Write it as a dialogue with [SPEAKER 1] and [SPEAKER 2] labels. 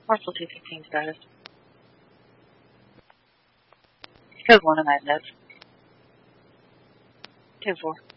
[SPEAKER 1] Parcel 215 status. Code 1 on that note. 2-4.